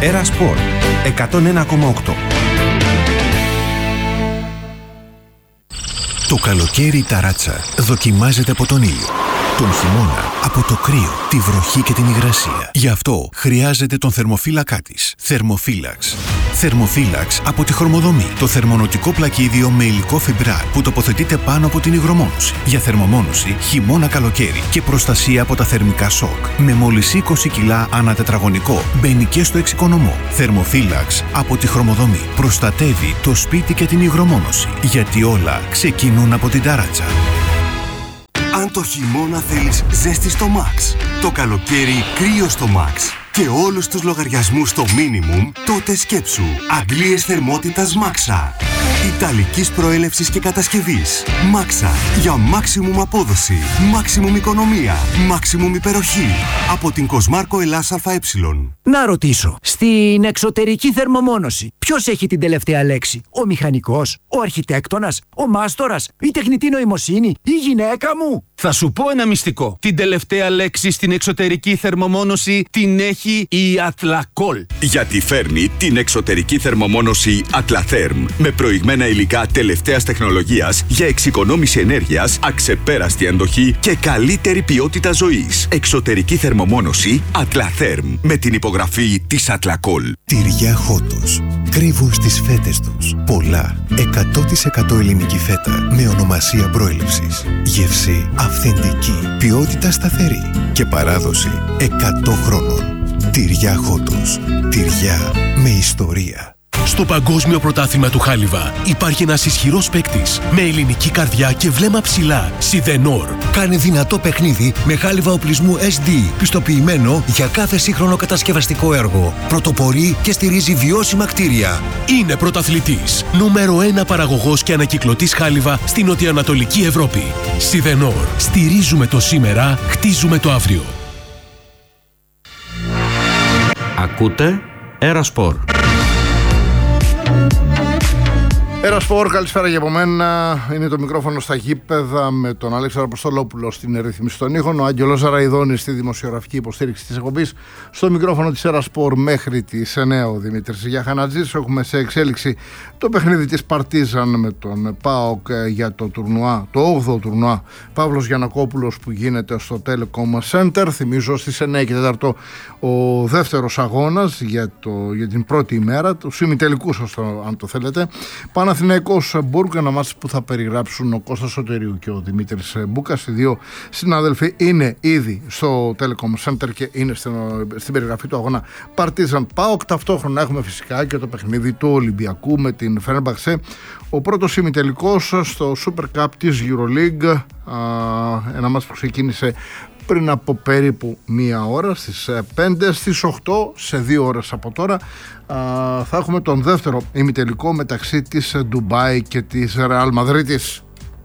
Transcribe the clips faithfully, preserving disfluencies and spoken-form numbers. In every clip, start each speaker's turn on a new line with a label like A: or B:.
A: Έρα Σπορ εκατόν ένα κόμμα οκτώ.
B: Το καλοκαίρι η ταράτσα δοκιμάζεται από τον ήλιο. Τον χειμώνα από το κρύο, τη βροχή και την υγρασία. Γι' αυτό χρειάζεται τον θερμοφύλακά της. Θερμοφύλαξ. Θερμοφύλαξ από τη Χρωμοδομή. Το θερμονοτικό πλακίδιο με υλικό φιμπράρ που τοποθετείται πάνω από την υγρομόνωση. Για θερμομόνωση χειμώνα-καλοκαίρι και προστασία από τα θερμικά σοκ. Με μόλις είκοσι κιλά ανά τετραγωνικό. Μπαίνει και στο εξοικονομό. Θερμοφύλαξ από τη Χρωμοδομή. Προστατεύει το σπίτι και την υγρομόνωση. Γιατί όλα ξεκινούν από την ταράτσα.
C: Αν το χειμώνα θέλεις ζέστη στο Max, το καλοκαίρι κρύο στο Max και όλους τους λογαριασμούς στο minimum, τότε σκέψου αντλίες θερμότητας Maxa. Ιταλικής προέλευσης και κατασκευής. Maxa για maximum απόδοση, maximum οικονομία, maximum υπεροχή. Από την Κοσμάρκο Ελλάς ΑΕ.
D: Να ρωτήσω, στην εξωτερική θερμομόνωση ποιος έχει την τελευταία λέξη? Ο μηχανικός, ο αρχιτέκτονας, ο μάστορας, η τεχνητή νοημοσύνη, η γυναίκα μου?
E: Θα σου πω ένα μυστικό. Την τελευταία λέξη στην εξωτερική θερμομόνωση την έχει η Athlacol.
C: Γιατί φέρνει την εξωτερική θερμομόνωση Atlatherm με προηγμένα υλικά τελευταίας τεχνολογίας για εξοικονόμηση ενέργειας, αξεπέραστη αντοχή και καλύτερη ποιότητα ζωής. Εξωτερική θερμομόνωση Atlatherm με την υπογραφή της Athlacol.
B: Τυριά Χότος. Κρύβουν στις φέτες τους πολλά εκατό τοις εκατό ελληνική φέτα με ονομασία προέλευσης. Γεύση αυθεντική, ποιότητα σταθερή και παράδοση εκατό χρόνων. Τυριά Χότος. Τυριά με ιστορία.
F: Στο Παγκόσμιο Πρωτάθλημα του Χάλιβα υπάρχει ένας ισχυρός παίκτης με ελληνική καρδιά και βλέμμα ψηλά. Σιδενόρ.
G: Κάνει δυνατό παιχνίδι με χάλιβα οπλισμού ες ντι, πιστοποιημένο για κάθε σύγχρονο κατασκευαστικό έργο. Πρωτοπορεί και στηρίζει βιώσιμα κτίρια.
F: Είναι πρωταθλητής. Νούμερο ένα παραγωγός και ανακυκλωτής χάλιβα στην νοτιοανατολική Ευρώπη. Σιδενόρ. Στηρίζουμε το σήμερα, χτίζουμε το αύριο.
H: Ακούτε Έρα Σπορ.
I: Έρα Σπορ, καλησπέρα για από μένα. Είναι το μικρόφωνο στα γήπεδα με τον Αλέξανδρο Αποστολόπουλο στην ρύθμιση των ήχων, ο Άγγελος Ζαραϊδόνης στη δημοσιογραφική υποστήριξη της εκπομπής. Στο μικρόφωνο της Έρα Σπορ μέχρι τις εννιά ο Δημήτρης Γιαχανατζής. Έχουμε σε εξέλιξη το παιχνίδι της Παρτίζαν με τον ΠΑΟΚ για το τουρνουά, το όγδοο τουρνουά Παύλος Γιαννακόπουλος που γίνεται στο Telecom Center. Θυμίζω στις εννιά και τέσσερα ο δεύτερος αγώνας για, το, για την πρώτη ημέρα, τους ημιτελικούς αν το θέλετε. Παναθηναϊκός Μπουργκ, ένα μάτς που θα περιγράψουν ο Κώστας Σωτηρίου και ο Δημήτρης Μπούκας. Οι δύο συνάδελφοι είναι ήδη στο Telecom Center και είναι στην, στην περιγραφή του αγώνα Παρτίζαν ΠΑΟΚ. Ταυτόχρονα έχουμε φυσικά και το παιχνίδι του Ολυμπιακού με την Φενέρμπαξε. Ο πρώτος ημιτελικός στο Super Cup της EuroLeague, ένα μάτς που ξεκίνησε πριν από περίπου μία ώρα, στις πέντε, στις οκτώ, σε δύο ώρες από τώρα, α, θα έχουμε τον δεύτερο ημιτελικό μεταξύ της Ντουμπάι και της Ρεάλ Μαδρίτης.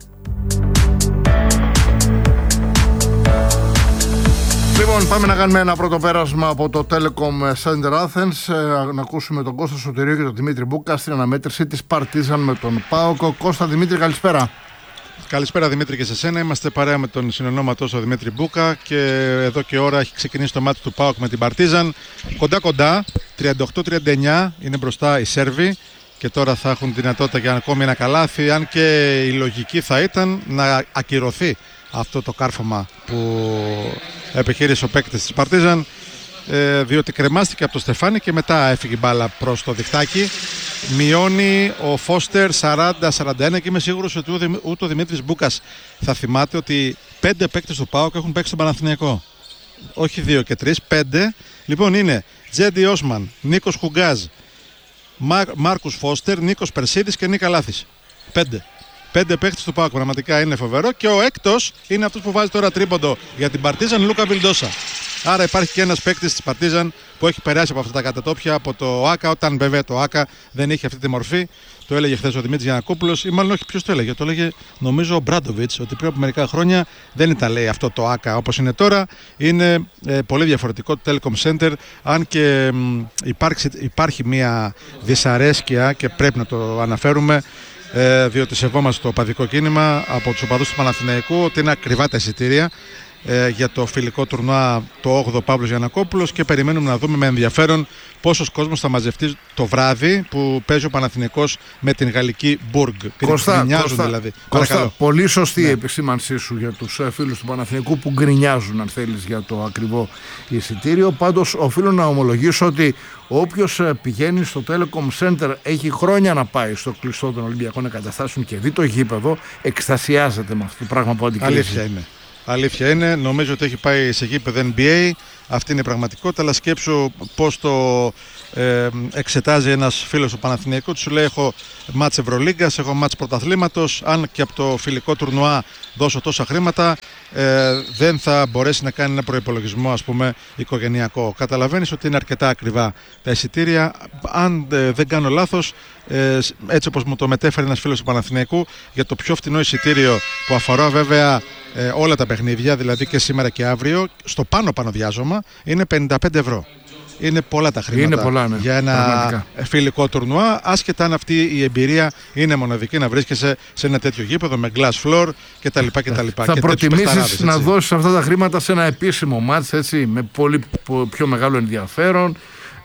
I: Λοιπόν, πάμε να κάνουμε ένα πρώτο πέρασμα από το Telecom Center Athens, να ακούσουμε τον Κώστα Σωτηρίου και τον Δημήτρη Μπούκα στην αναμέτρηση της Παρτίζαν με τον ΠΑΟΚ. Κώστα, Δημήτρη, καλησπέρα.
J: Καλησπέρα Δημήτρη και σε σένα. Είμαστε παρέα με τον συνονόματο ο Δημήτρη Μπούκα και εδώ και ώρα έχει ξεκινήσει το μάτι του ΠΑΟΚ με την Παρτίζαν. Κοντά κοντά, τριάντα οκτώ τριάντα εννιά είναι μπροστά οι Σέρβοι και τώρα θα έχουν δυνατότητα για ακόμη ένα καλάθι, αν και η λογική θα ήταν να ακυρωθεί αυτό το κάρφωμα που επιχείρησε ο παίκτης της Παρτίζαν, ε, διότι κρεμάστηκε από το Στεφάνι και μετά έφυγε η μπάλα προς το διχτάκι. Μειώνει ο Φώστερ σαράντα σαράντα ένα και είμαι σίγουρος ότι ούτε ο Δημήτρης Μπούκας θα θυμάται ότι πέντε παίκτες του ΠΑΟΚ έχουν παίξει στον Παναθηναϊκό. Όχι δύο και τρεις, πέντε. Λοιπόν είναι Τζέντι Όσμαν, Νίκος Χουγκάζ, Μάρ, Μάρκους Φώστερ, Νίκος Περσίδης και Νίκα Λάθης. Πέντε. Πέντε παίκτες του ΠΑΟΚ, πραγματικά είναι φοβερό. Και ο έκτος είναι αυτός που βάζει τώρα τρίποντο για την Παρτίζαν, Λούκα Βιλντόσα. Άρα υπάρχει και ένας παίκτης της Παρτίζαν που έχει περάσει από αυτά τα κατατόπια, από το ΆΚΑ, όταν βέβαια το ΆΚΑ δεν είχε αυτή τη μορφή. Το έλεγε χθες ο Δημήτρης Γιαννακόπουλος, ή μάλλον όχι, ποιος το έλεγε. Το έλεγε νομίζω ο Μπράντοβιτς, ότι πριν από μερικά χρόνια δεν ήταν, λέει, αυτό το ΆΚΑ όπως είναι τώρα. Είναι ε, πολύ διαφορετικό το Telecom Center, αν και μ, υπάρχει, υπάρχει μια δυσαρέσκεια και πρέπει να το αναφέρουμε. Ε, διότι σεβόμαστε το οπαδικό κίνημα από τους οπαδούς του Παναθηναϊκού, ότι είναι ακριβά τα εισιτήρια. ε, για το φιλικό τουρνουά το όγδοο Παύλος Γιαννακόπουλος και περιμένουμε να δούμε με ενδιαφέρον πόσος κόσμος θα μαζευτεί το βράδυ που παίζει ο Παναθηναϊκός με την γαλλική Μπουργκ.
I: Κώστα,
J: γκρινιάζουν δηλαδή.
I: Κώστα, πολύ σωστή ναι. η επισήμανσή σου για τους φίλους του Παναθηναϊκού που γκρινιάζουν, αν θέλεις, για το ακριβό εισιτήριο. Πάντως οφείλω να ομολογήσω ότι όποιος πηγαίνει στο Telecom Center, έχει χρόνια να πάει στο κλειστό των Ολυμπιακών Εγκαταστάσεων και δει το γήπεδο, εκστασιάζεται με αυτό το πράγμα που αντικρίζει.
J: Αλήθεια είναι. Αλήθεια είναι, νομίζω ότι έχει πάει σε γήπεδο N B A, αυτή είναι η πραγματικότητα, αλλά σκέψου πώς το ε, εξετάζει ένας φίλος του Παναθηναϊκού, του λέει έχω μάτς Ευρωλίγκας, έχω μάτς πρωταθλήματος, αν και από το φιλικό τουρνουά δώσω τόσα χρήματα, ε, δεν θα μπορέσει να κάνει ένα προϋπολογισμό, ας πούμε, οικογενειακό. Καταλαβαίνεις ότι είναι αρκετά ακριβά τα εισιτήρια, αν ε, δεν κάνω λάθος, ε, έτσι όπως μου το μετέφερε ένας φίλος του Παναθηναϊκού, για το πιο φτηνό εισιτήριο που αφορά βέβαια ε, όλα τα παιχνίδια, δηλαδή και σήμερα και αύριο, στο πάνω πάνω διάζωμα, είναι πενήντα πέντε ευρώ. Είναι πολλά τα χρήματα
I: είναι πολλά, ναι,
J: για ένα πραγματικά. Φιλικό τουρνουά, άσχετα αν αυτή η εμπειρία είναι μοναδική να βρίσκεσαι σε ένα τέτοιο γήπεδο με glass floor κτλ. κτλ.
I: Θα και προτιμήσεις να δώσεις αυτά τα χρήματα σε ένα επίσημο μάτς, έτσι, με πολύ πιο μεγάλο ενδιαφέρον,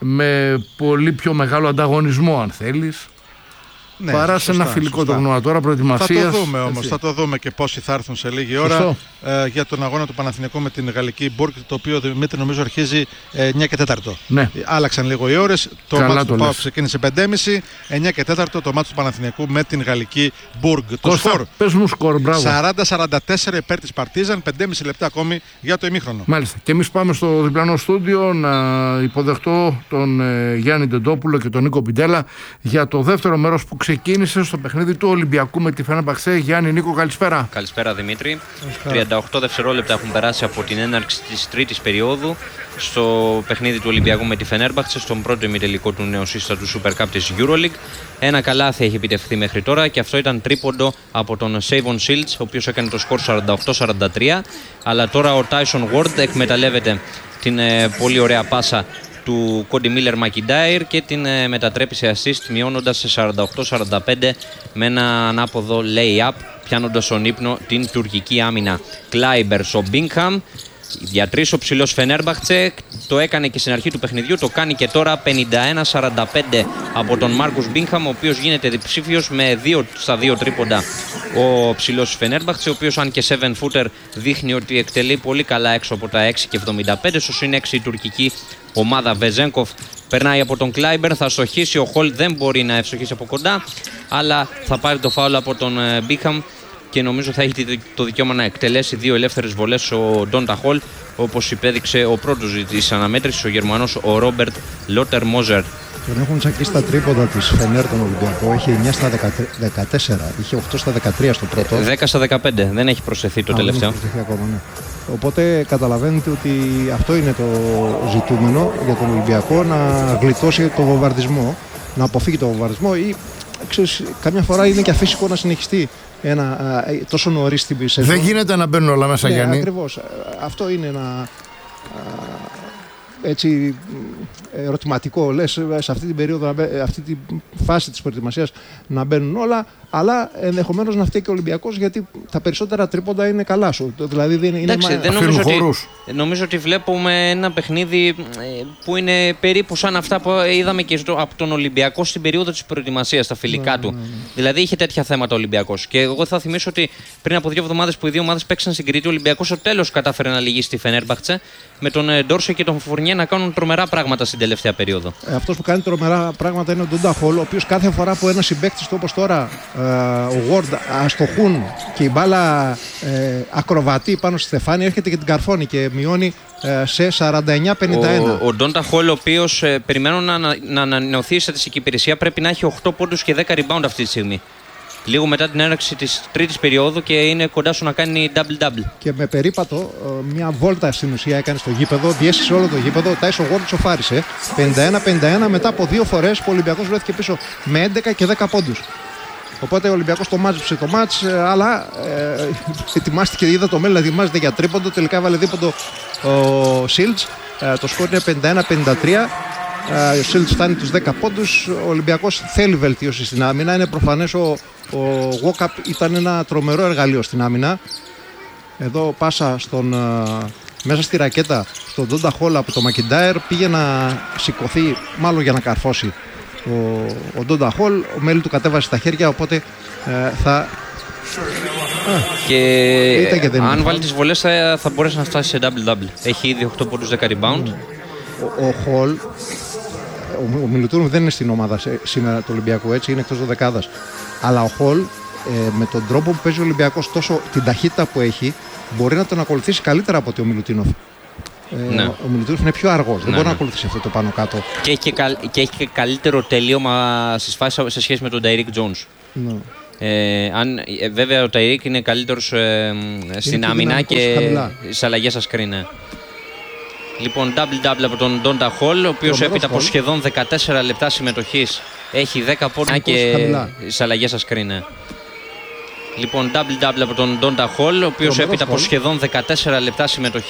I: με πολύ πιο μεγάλο ανταγωνισμό, αν θέλεις. Ναι, παρά σωστά, σε ένα φιλικό τουρνουά τώρα προετοιμασίας.
J: Θα το δούμε όμως, θα το δούμε και πόσοι θα έρθουν σε λίγη ώρα ε, για τον αγώνα του Παναθηναϊκού με την γαλλική Μπουργκ, το οποίο Δημήτρη νομίζω αρχίζει ε, εννιά και τέσσερα.
I: Ναι.
J: Άλλαξαν λίγο οι ώρες. Το μάτσο του ΠΑΟΚ ξεκίνησε πέντε και μισή, εννιά και τέσσερα το μάτσο του Παναθηναϊκού με την γαλλική Μπουργκ. Το σκορ.
I: Πες μου σκορ, μπράβο.
J: σαράντα σαράντα τέσσερα υπέρ της Παρτίζαν, πέντε και μισή λεπτά ακόμη για το ημίχρονο.
I: Μάλιστα. Και εμείς πάμε στο διπλανό στούντιο να υποδεχτώ τον ε, Γιάννη Ντεντόπουλο και τον Νίκο Πιντέλα για το δεύτερο μέρος που ξεκίνησε στο παιχνίδι του Ολυμπιακού με τη Φενέρμπαχτσε. Γιάννη, Νίκο, καλησπέρα.
K: Καλησπέρα Δημήτρη. τριάντα οκτώ δευτερόλεπτα έχουν περάσει από την έναρξη της τρίτης περίοδου στο παιχνίδι του Ολυμπιακού με τη Φενέρμπαχτσε, στον πρώτο ημιτελικό του νεοσύστατου Super Cup της EuroLeague. Ένα καλάθι έχει επιτευχθεί μέχρι τώρα και αυτό ήταν τρίποντο από τον Savon Shields, ο οποίος έκανε το σκορ σαράντα οκτώ σαράντα τρία. Αλλά τώρα ο Tyson Ward εκμεταλλεύεται την ε, πολύ ωραία πάσα του Κόντι Μίλερ Μακιντάιρ και την ε, μετατρέπει σε assist, μειώνοντας σε σαράντα οκτώ σαράντα πέντε με ένα ανάποδο lay-up, πιάνοντας στον ύπνο την τουρκική άμυνα. Κλάιμπερ στο Μπίνγχαμ, διατρής ο ψηλός Φενέρμπαχτσε, το έκανε και στην αρχή του παιχνιδιού, το κάνει και τώρα. Πενήντα ένα σαράντα πέντε από τον Μάρκους Μπίνγχαμ, ο οποίος γίνεται διψήφιος με δύο στα δύο τρίποντα ο ψηλός Φενέρμπαχτσε, ο οποίος αν και seven footer δείχνει ότι εκτελεί πολύ καλά έξω από τα έξι και εβδομήντα πέντε. Στο συν έξι η τουρκική ομάδα. Βεζένκοφ περνάει από τον Κλάιμπερ, θα στοχίσει, ο Χολ δεν μπορεί να ευστοχίσει από κοντά, αλλά θα πάρει το φάουλ από τον Μπίνγχαμ και νομίζω θα έχει το δικαίωμα να εκτελέσει δύο ελεύθερες βολές ο Ντόντα Χολ, όπως υπέδειξε ο πρώτος της αναμέτρησης, ο Γερμανός, ο Ρόμπερτ Λότερ Μόζερ.
L: Τον έχουν τσακίσει τα τρίποντα της Φενέρ τον Ολυμπιακό. Έχει εννιά στα δεκατέσσερα, είχε οκτώ στα δεκατρία στο πρώτο.
K: δέκα στα δεκαπέντε, δεν έχει προσθεθεί το Α, τελευταίο.
L: Δεν έχει προσθεθεί ακόμα, ναι. Οπότε καταλαβαίνετε ότι αυτό είναι το ζητούμενο για τον Ολυμπιακό, να γλιτώσει το βομβαρδισμό, να αποφύγει το βομβαρδισμό ή ξέρεις, καμιά φορά είναι και αφύσικο να συνεχιστεί ένα, α, τόσο νωρίς στην σεζόν.
I: Δεν γίνεται να μπαίνουν όλα μέσα, ναι, Γιάννη.
L: Ακριβώς. Αυτό είναι ένα α, έτσι ερωτηματικό. Λες σε αυτή την περίοδο, αυτή τη φάση της προετοιμασίας να μπαίνουν όλα, αλλά ενδεχομένως να φταίει και ο Ολυμπιακός, γιατί τα περισσότερα τρίποντα είναι καλά σου. Δηλαδή δεν είναι.
K: Εντάξει, δεν νομίζω, ότι, νομίζω ότι βλέπουμε ένα παιχνίδι που είναι περίπου σαν αυτά που είδαμε και στο, από τον Ολυμπιακό στην περίοδο της προετοιμασίας, τα φιλικά του. Δηλαδή είχε τέτοια θέματα ο Ολυμπιακός. Και εγώ θα θυμίσω ότι πριν από δύο εβδομάδες που οι δύο ομάδες παίξαν στην Κρήτη, ο Ολυμπιακός στο τέλος κατάφερε να λυγίσει τη Φενέρμπαχτσε με τον Ντόρσε και τον Φουρνιέ να κάνουν τρομερά πράγματα στην τελευταία περίοδο.
L: Ε, αυτός που κάνει τρομερά πράγματα είναι ο Ντόντα Χολ, ο οποίος κάθε φορά που ένας συμπαίκτης του όπως τώρα ε, ο Ward αστοχούν και η μπάλα ε, ακροβατεί πάνω στη στεφάνη, έρχεται και την καρφώνει και μειώνει ε, σε σαράντα εννιά πενήντα ένα.
K: Ο, ο Ντόντα Χολ, ο οποίος ε, περιμένω να, να ανανεωθεί η στατιστική υπηρεσία, πρέπει να έχει οκτώ πόντους και δέκα rebound αυτή τη στιγμή. Λίγο μετά την έναρξη της τρίτης περίοδου και είναι κοντά σου να κάνει double-double.
L: Και με περίπατο, μια βόλτα στην ουσία έκανε στο γήπεδο, διέσχισε όλο το γήπεδο. Ο Τάισον Γουόρντ σοφάρισε. πενήντα ένα πενήντα ένα μετά από δύο φορές που ο Ολυμπιακός βρέθηκε πίσω με έντεκα και δέκα πόντους. Οπότε ο Ολυμπιακός το μάζεψε το μάτς, αλλά ε, ετοιμάστηκε, είδα το μέλλον να ετοιμάζεται για τρίποντο. Τελικά έβαλε δίποντο ο Σίλτς. Ε, το σκόρ είναι πενήντα ένα πενήντα τρία. Ο Σίλτς φτάνει τους δέκα πόντους. Ο Ολυμπιακός θέλει βελτίωση στην άμυνα. Είναι προφανές ο, ο Walkup ήταν ένα τρομερό εργαλείο στην άμυνα. Εδώ πάσα στον, μέσα στη ρακέτα στον Ντόντα Χολ από το Μακιντάιρ, πήγε να σηκωθεί, μάλλον για να καρφώσει ο, ο Ντόντα Χολ. Ο Μέλι του κατέβασε στα χέρια, οπότε ε, θα...
K: Και, και αν βάλει τις βολές θα, θα μπορέσει να φτάσει σε double-double. Έχει ήδη οκτώ πόντους, δέκα rebound.
L: Ο, ο Χολ, ο, ο Μιλουτίνοφ δεν είναι στην ομάδα σε, σήμερα του Ολυμπιακού, έτσι, είναι εκτός δεκάδας. Αλλά ο Χολ ε, με τον τρόπο που παίζει ο Ολυμπιακός, τόσο την ταχύτητα που έχει, μπορεί να τον ακολουθήσει καλύτερα από ότι ο Μιλουτίνοφ. Ε, ναι. Ο Μιλουτίνοφ είναι πιο αργός, δεν ναι, μπορεί ναι. να ακολουθήσει αυτό το πάνω κάτω.
K: Και έχει και, καλ, και, έχει και καλύτερο τελείωμα στις φάσεις σε σχέση με τον Ταϊρίκ Τζόνς. Ναι. Ε, αν, ε, βέβαια ο Ταϊρίκ είναι καλύτερος ε, στην άμυνα και στις αλλαγές σας κρίνε. Λοιπόν, double-double από τον Ντόντα Χολ, ο οποίος έπειτα από σχεδόν δεκατέσσερα λεπτά συμμετοχής έχει δέκα πόντους και στις αλλαγές σας κρίνε. Λοιπόν, double-double από τον Ντόντα Χολ, ο οποίος έπειτα από σχεδόν δεκατέσσερα λεπτά συμμετοχής